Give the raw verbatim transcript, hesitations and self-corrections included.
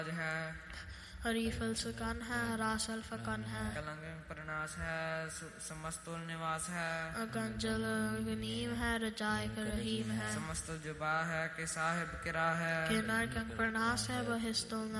है, हरीफल सुकन है, हरासल फकन है, कलंग प्रनाश है, समस्तुल निवास है, अगंजल गनीम है, रजाय कर रहीम है, समस्त जुबा है कि साहिब किरा है, कि नरकंग प्रनाश है, बहिस्तुल